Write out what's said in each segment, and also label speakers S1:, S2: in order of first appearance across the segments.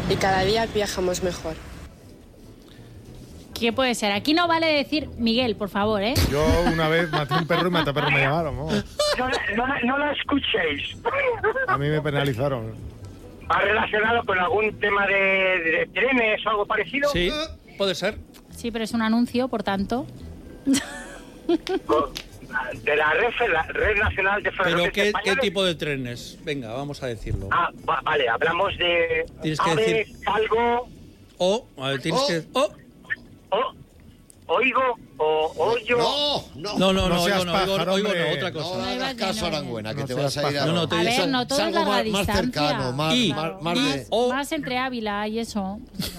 S1: y cada día viajamos mejor.
S2: ¿Qué puede ser? Aquí no vale decir Miguel, por favor, ¿eh?
S3: Yo una vez maté un perro y maté perro me llamaron. ¿No?
S4: No la escuchéis.
S3: A mí me penalizaron.
S4: ¿Va relacionado con algún tema de trenes o algo parecido?
S5: Sí, puede ser.
S2: Sí, pero es un anuncio, por tanto.
S4: De la Red Nacional de Ferrocarriles
S5: ¿Pero qué
S4: Españoles.
S5: tipo de trenes? Venga, vamos a decirlo.
S4: Vale, hablamos de
S5: Tienes que
S4: ave,
S5: decir...
S4: algo,
S5: A ver, tienes que...
S4: oigo, o oyo.
S5: No
S3: seas
S5: oigo
S3: pájaro,
S5: no,
S3: hombre.
S5: otra cosa.
S6: No hagas caso, Aranguena, que te vas a ir a...
S5: No,
S2: A ver, no todo es
S6: algo
S2: larga
S6: más
S2: distancia.
S6: cercano, más de...
S2: Más entre Ávila y eso.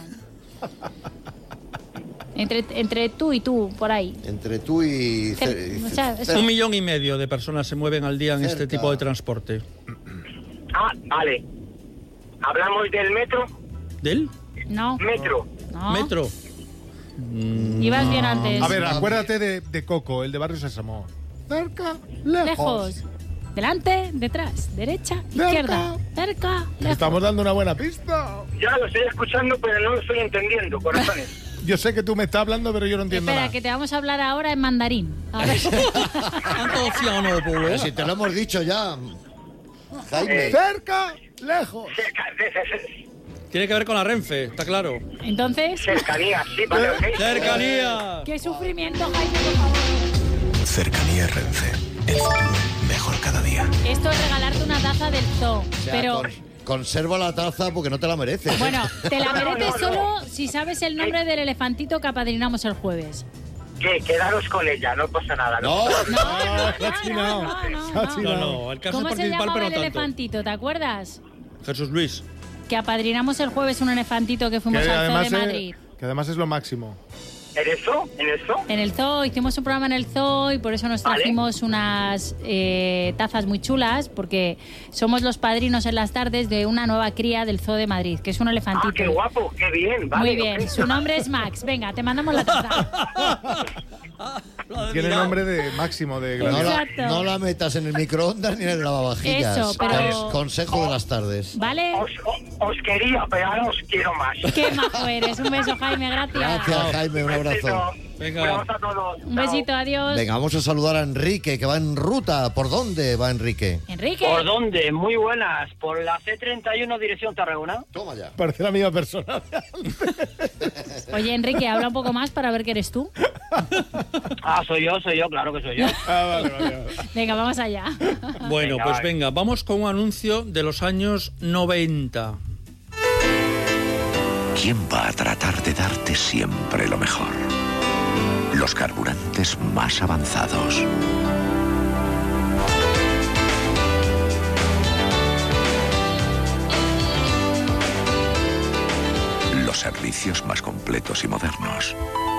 S2: Entre tú y tú, por ahí.
S6: Entre tú y...
S2: O sea, eso.
S5: 1,5 millones de personas se mueven al día en este
S6: Cerca.
S5: tipo de transporte.
S4: Vale. ¿Hablamos del metro?
S5: ¿Del?
S2: No.
S4: Metro.
S2: No.
S5: ¿Metro?
S2: Ibas bien antes.
S3: A ver, acuérdate de Coco, el de Barrio Sésamo. Cerca,
S2: Lejos. Delante, detrás, derecha, izquierda. Cerca, lejos.
S3: Estamos dando una buena pista.
S4: Ya lo estoy escuchando, pero no lo estoy entendiendo, corazones.
S3: Yo sé que tú me estás hablando, pero yo no entiendo
S2: Espera,
S3: nada.
S2: que te vamos a hablar ahora en mandarín. A ver.
S6: Pero si te lo hemos dicho ya, Jaime.
S3: Cerca, lejos.
S5: Tiene que ver con la Renfe, está claro.
S2: Entonces,
S4: Cercanía, sí, vale, ok.
S5: ¡Cercanía!
S2: qué sufrimiento, Jaime, por favor.
S7: Cercanía Renfe. El futuro mejor cada día.
S2: Esto es regalarte una taza del zoo,
S6: O sea,
S2: pero...
S6: conserva la taza porque no te la mereces.
S2: Bueno, te la mereces
S4: No.
S2: solo si sabes el nombre del elefantito que apadrinamos el jueves.
S4: Quedaros con ella, no pasa nada.
S6: No,
S5: No, el caso
S2: ¿Cómo
S5: es
S2: se
S5: participar,
S2: llamaba
S5: pero
S2: el
S5: no tanto.
S2: elefantito? ¿Te acuerdas?
S5: Jesús Luis.
S2: Que apadrinamos el jueves un elefantito que fuimos al zoo de Madrid.
S3: Que además es lo máximo.
S4: ¿En el zoo?
S2: En el zoo, hicimos un programa en el zoo y por eso nos trajimos unas tazas muy chulas, porque somos los padrinos en las tardes de una nueva cría del zoo de Madrid, que es un elefantito.
S4: Qué guapo, qué bien, vale.
S2: Muy bien,
S4: ok.
S2: su nombre es Max. Venga, te mandamos la taza.
S3: Tiene nombre de máximo de
S6: no
S2: Exacto.
S6: no la metas en el microondas ni en el lavavajillas.
S2: Eso, pero-
S6: Consejo de las tardes.
S2: ¿Vale?
S4: Os quería, pero ahora os quiero más.
S2: Qué majo eres. Un beso, Jaime, gracias.
S6: Gracias, Jaime, un abrazo.
S5: Venga.
S4: A todos.
S2: Un besito, adiós.
S6: Venga, vamos a saludar a Enrique, que va en ruta. ¿Por dónde va Enrique?
S2: Enrique.
S8: ¿Por dónde? Muy buenas. Por la C31 dirección Tarragona.
S6: Toma ya.
S3: Parece la misma persona.
S2: Oye, Enrique, habla un poco más para ver que eres tú.
S8: Soy yo, claro que soy yo.
S3: Vale.
S2: Venga, vamos allá.
S5: Bueno, pues venga, vamos con un anuncio de los años 90.
S7: ¿Quién va a tratar de darte siempre lo mejor? Los carburantes más avanzados. Los servicios más completos y modernos.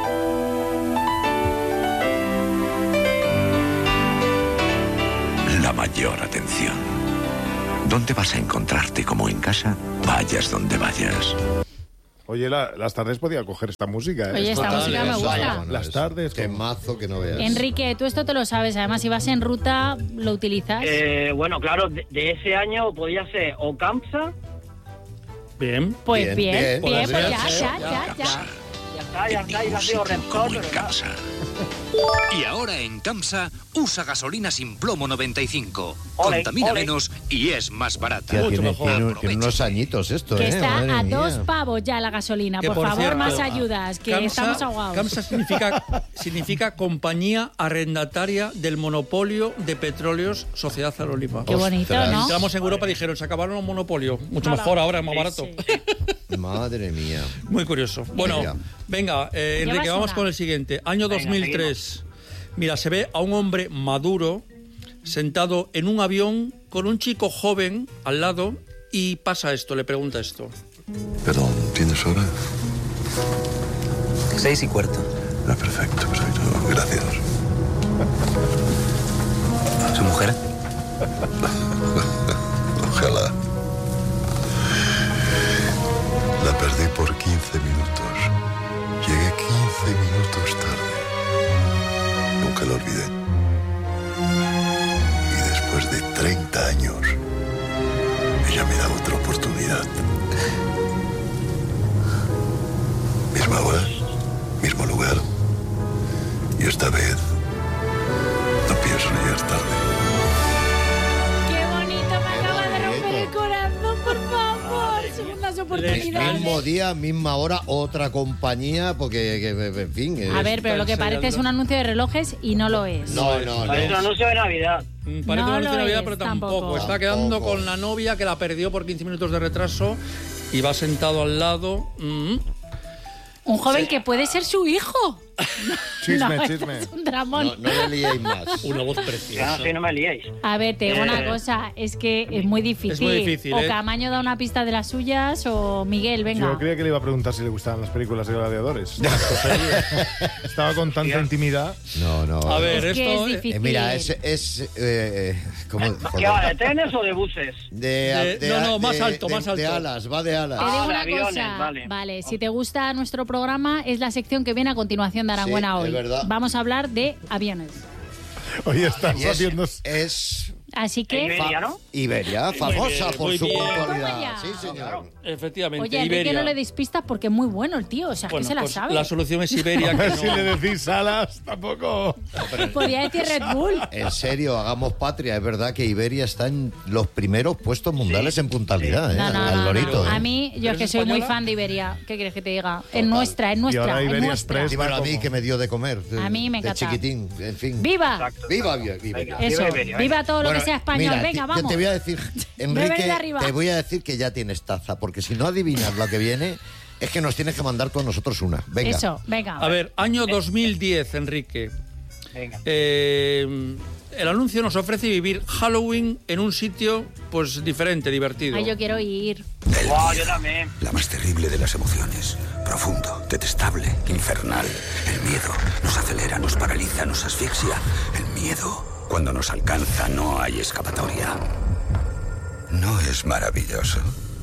S7: La mayor atención. ¿Dónde vas a encontrarte como en casa? Vayas donde vayas.
S3: Oye, las tardes podía coger esta música, ¿eh?
S2: Oye, esta música me gusta.
S3: Las tardes.
S6: Qué mazo que no veas.
S2: Enrique, tú esto te lo sabes. Además, si vas en ruta, lo utilizas.
S8: Bueno, claro, de ese año podía ser o Campsa.
S5: Bien.
S2: Pues bien, pues
S7: Podría
S2: ya.
S8: Ya está, y la sido Repsol, pero ya.
S9: Y ahora en Camsa, usa gasolina sin plomo 95.
S8: Ole,
S9: Contamina
S8: ole.
S9: menos y es más barata.
S6: Tía, tiene
S9: Aprovecha.
S6: unos añitos esto,
S2: Que
S6: ¿eh?
S2: está
S6: Madre
S2: a
S6: mía.
S2: 2 pavos ya la gasolina.
S5: Que,
S2: Por
S5: por
S2: favor,
S5: cierto,
S2: más ayudas, que estamos ahogados.
S5: CAMSA significa Compañía Arrendataria del Monopolio de Petróleos Sociedad Anónima.
S2: Qué bonito, ¿no?
S5: Entramos en Europa y dijeron, se acabaron los monopolios. Mucho
S2: Hala.
S5: mejor ahora, es más barato.
S6: Madre mía.
S5: Muy curioso. Bueno, venga, Enrique,
S2: Llevas
S5: vamos
S2: una.
S5: con el siguiente. Año 2003. Mira, se ve a un hombre maduro sentado en un avión con un chico joven al lado y pasa esto, le pregunta esto.
S7: Perdón, ¿tienes hora?
S9: 6:15.
S7: Perfecto, perfecto. Gracias.
S9: ¿Su mujer?
S7: Ojalá. La perdí por 15 minutos. Llegué 15 minutos tarde. Nunca lo olvidé. Y después de 30 años, ella me da otra oportunidad. Misma hora, mismo lugar. Y esta vez no pienso llegar tarde.
S2: ¡Qué bonito! Me acaba de romper el corazón, por favor. Segundas oportunidades.
S6: Mismo día, misma hora, otra compañía, porque, en fin...
S2: A ver, pero lo que parece es un anuncio de relojes y no lo es.
S6: No.
S8: Parece un anuncio de Navidad.
S5: Parece
S2: No
S5: un anuncio
S2: lo
S5: de Navidad,
S2: es,
S5: pero tampoco.
S2: tampoco.
S5: Está quedando con la novia que la perdió por 15 minutos de retraso y va sentado al lado.
S2: Un joven que puede ser su hijo.
S3: Chisme,
S2: No,
S3: chisme.
S2: es un dramón.
S6: No le liéis más.
S5: Una voz preciosa.
S8: Ah, sí, no me liéis.
S2: A ver, te digo una cosa, es que es muy difícil.
S5: Es muy difícil,
S2: o
S5: ¿eh?
S2: Camaño da una pista de las suyas o Miguel, venga.
S3: Yo creía que le iba a preguntar si le gustaban las películas de gladiadores. Estaba con tanta intimidad.
S6: No.
S5: A ver,
S2: es que
S5: esto...
S2: es difícil.
S6: Mira, ¿cómo?
S8: ¿Qué va, de trenes o de buses?
S5: No, más alto, más alto.
S6: De alas, va de alas.
S2: Te digo
S8: de
S2: una
S8: aviones,
S2: cosa,
S8: vale.
S2: si te gusta nuestro programa, es la sección que viene a continuación de Aranguena
S6: Sí,
S2: hoy.
S6: es verdad.
S2: Vamos a hablar de aviones.
S3: Hoy están
S6: Y
S3: haciendo...
S6: es
S2: Así que...
S8: Iberia, ¿no?
S6: Iberia, famosa por
S5: muy
S6: su
S5: bien.
S2: Toma
S6: puntualidad.
S2: ya.
S6: Sí, señor.
S5: Efectivamente,
S2: Oye, Enrique,
S5: Iberia.
S2: no le deis pistas porque es muy bueno el tío, o sea, es
S5: Bueno,
S2: que se la
S5: pues
S2: sabe.
S5: la solución es Iberia.
S3: A
S5: Que
S3: ver
S5: no.
S3: si le decís alas, tampoco.
S2: Podría decir Red Bull.
S6: En serio, hagamos patria. Es verdad que Iberia está en los primeros puestos mundiales en puntualidad, ¿eh?
S2: No,
S6: Al lorito.
S2: A
S6: ¿eh?
S2: mí, yo
S5: ¿Pero
S2: es que
S5: es
S2: soy muy
S5: española?
S2: fan de Iberia. ¿Qué quieres que te diga? Es nuestra, es
S3: Y ahora
S2: nuestra, es
S3: Iberia
S2: nuestra.
S3: Express.
S6: Dímelo a mí que me dio de comer.
S2: A mí me
S6: de
S2: encanta.
S6: chiquitín, en fin.
S2: ¡Viva!
S8: Exacto.
S6: ¡Viva Iberia!
S2: Eso,
S8: Viva Iberia,
S2: viva todo lo
S6: Bueno,
S2: que sea español.
S6: mira,
S2: Venga,
S6: yo
S2: vamos.
S6: te voy a decir,
S2: Bebe
S6: Enrique,
S2: de arriba.
S6: te voy a decir que ya tienes taza, porque si no adivinas lo que viene, es que nos tienes que mandar con nosotros una. Venga.
S2: Eso, venga.
S5: A ver, año 2010, Enrique.
S8: Venga.
S5: El anuncio nos ofrece vivir Halloween en un sitio pues diferente, divertido.
S2: Ay, yo quiero ir.
S8: Wow, yo también.
S10: La más terrible de las emociones. Profundo, detestable, infernal. El miedo nos acelera, nos paraliza, nos asfixia. El miedo, cuando nos alcanza, no hay escapatoria.
S7: ¿No es maravilloso?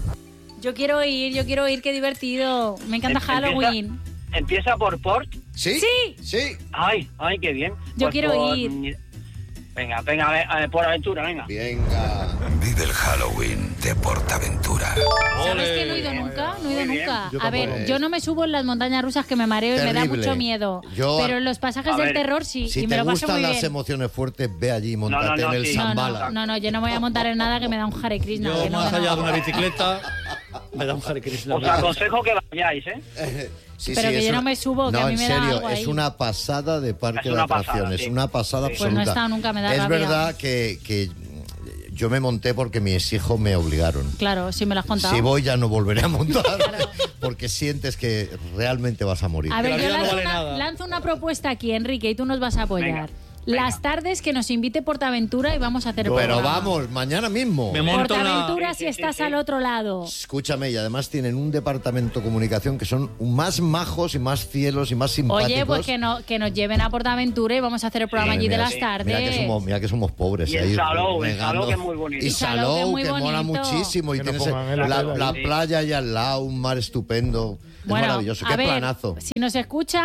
S2: Yo quiero ir, qué divertido. Me encanta Halloween.
S8: Empieza por Port.
S6: ¿Sí?
S2: Sí.
S6: Sí.
S8: Ay, qué bien.
S2: Yo quiero
S8: por-
S2: ir.
S8: Venga, a ver, por aventura, venga.
S6: Venga.
S7: Vive el Halloween de Portaventura.
S2: ¿Sabes que no he ido nunca? No he ido
S8: Muy bien.
S2: nunca.
S3: Yo
S2: A ver,
S6: tampoco.
S2: yo no me subo en las montañas rusas que me mareo y me da
S6: Terrible.
S2: mucho miedo.
S6: Yo-
S2: Pero en los pasajes
S8: A
S2: del
S8: ver,
S2: terror sí,
S6: Si
S2: y me
S6: te
S2: lo paso
S6: gustan
S2: muy
S6: las
S2: bien.
S6: emociones fuertes, ve allí y montate
S8: No,
S6: en el
S8: sí.
S6: Zambala.
S2: No, yo no me voy a montar en nada que me da un Hare Krishna.
S5: Yo,
S2: que no,
S5: más
S2: que no.
S5: allá de una bicicleta, me da un Hare Krishna.
S8: Os aconsejo que vayáis, ¿eh?
S6: Sí,
S2: Pero
S6: sí,
S2: que
S6: es
S2: yo no
S6: una-
S2: me subo, que
S6: no,
S2: a mí
S6: en
S2: me da
S6: serio,
S2: algo ahí.
S6: es una pasada de parque
S8: Es
S6: de
S8: una pasada,
S6: atracciones,
S8: sí.
S6: una pasada
S8: Sí.
S6: absoluta.
S2: Pues no he estado nunca, me da
S6: Es
S2: rabia.
S6: verdad que yo me monté porque mis hijos me obligaron.
S2: Claro, sí me lo has contado.
S6: Si voy ya no volveré a montar porque sientes que realmente vas a morir.
S2: A ver,
S5: la
S2: yo
S5: vida no
S2: lanzo,
S5: vale nada.
S2: lanzo una propuesta aquí, Enrique, y tú nos vas a apoyar.
S8: Venga.
S2: Las tardes que nos invite Portaventura y vamos a hacer el
S6: Pero
S2: programa.
S6: vamos, mañana mismo.
S5: Me monto en la...
S2: Portaventura si
S8: Sí,
S2: estás
S8: sí.
S2: al otro lado.
S6: Escúchame, y además tienen un departamento de comunicación que son más majos y más cielos y más simpáticos.
S2: Oye, pues que nos lleven a Portaventura y vamos a hacer el programa allí de
S6: Mira,
S2: las tardes.
S6: Mira que somos pobres.
S8: Y el
S6: ahí
S8: Salou,
S6: regando.
S8: que es muy bonito.
S6: Y
S2: Y Salou, que es
S6: Salou,
S2: muy
S6: que mola
S2: bonito.
S6: muchísimo. Y
S3: Que no
S6: tienes
S3: pongan el hotel
S6: la
S8: ahí.
S6: playa ahí al lado, un mar estupendo. Es
S2: Bueno,
S6: maravilloso.
S2: a
S6: Qué
S2: ver,
S6: planazo.
S2: Si nos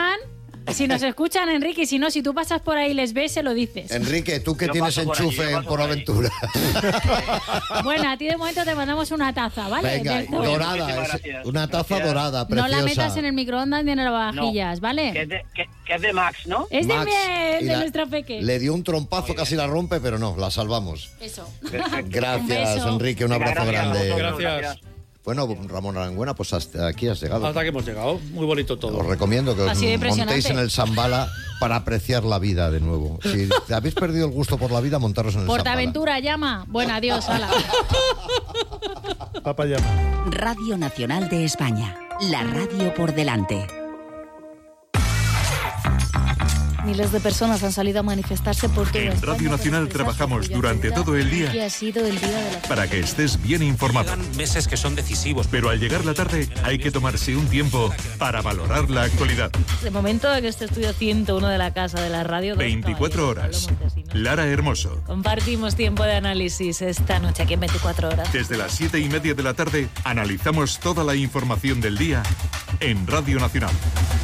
S2: escuchan, Enrique, y si no, si tú pasas por ahí y les ves, se lo dices.
S6: Enrique, tú que
S8: Yo
S6: tienes
S8: paso por allí,
S6: enchufe
S8: yo
S6: en
S8: paso por allí.
S6: Aventura.
S2: Bueno, a ti de momento te mandamos una taza, ¿vale?
S6: Venga,
S2: Del todo.
S6: dorada.
S8: Muchísimas
S6: es
S8: gracias.
S6: una taza
S8: Gracias.
S6: dorada,
S2: No
S6: preciosa.
S2: la metas en el microondas ni en las vajillas,
S8: Que
S2: ¿vale?
S8: es de Max, ¿no?
S2: Es de
S6: Max,
S2: miel,
S6: y
S2: de
S6: la-
S2: nuestro peque.
S6: Le dio un trompazo, casi la rompe, pero no, la salvamos.
S2: Eso.
S8: Perfecto.
S2: Un
S6: Gracias,
S2: beso.
S6: Enrique, un
S8: Venga,
S6: abrazo
S8: gracias a
S6: grande.
S8: vosotros,
S5: Gracias.
S6: Bueno, Ramón Arangüena, pues hasta aquí has llegado.
S5: Hasta que hemos llegado. Muy bonito todo.
S6: Os recomiendo que os
S2: Así de impresionante.
S6: montéis en el Zambala para apreciar la vida de nuevo. Si te habéis perdido el gusto por la vida, montaros en el Zambala.
S2: Portaventura, llama. Bueno, adiós, hala.
S3: Papá llama.
S11: Radio Nacional de España. La radio por delante.
S12: Miles de personas han salido a manifestarse por toda
S13: En
S12: España
S13: Radio Nacional
S12: para expresar
S13: trabajamos
S12: su
S13: durante
S12: apoyo a
S13: todo el día
S12: que ha sido el día de la
S13: para que estés bien informado.
S9: Meses que son decisivos.
S13: Pero al llegar la tarde hay que tomarse un tiempo para valorar la actualidad.
S12: De momento en este estudio 101 de la Casa de la Radio.
S13: 24 horas. Lara Hermoso.
S12: Compartimos tiempo de análisis esta noche aquí en 24 horas.
S13: Desde las 7:30 de la tarde analizamos toda la información del día en Radio Nacional.